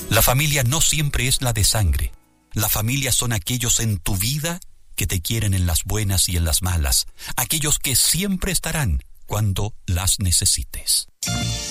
La familia no siempre es la de sangre. La familia son aquellos en tu vida que te quieren en las buenas y en las malas, aquellos que siempre estarán cuando las necesites.